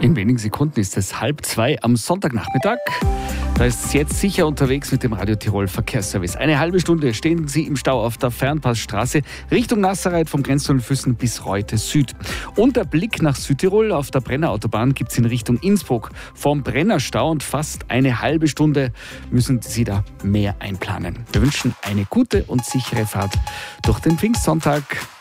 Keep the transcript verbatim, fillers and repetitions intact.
In wenigen Sekunden ist es halb zwei am Sonntagnachmittag. Da ist es jetzt sicher unterwegs mit dem Radio Tirol Verkehrsservice. Eine halbe Stunde stehen Sie im Stau auf der Fernpassstraße Richtung Nasserreit vom Grenztunnel Füssen bis Reute Süd. Und der Blick nach Südtirol auf der Brennerautobahn gibt es in Richtung Innsbruck vom Brennerstau und fast eine halbe Stunde müssen Sie da mehr einplanen. Wir wünschen eine gute und sichere Fahrt durch den Pfingstsonntag.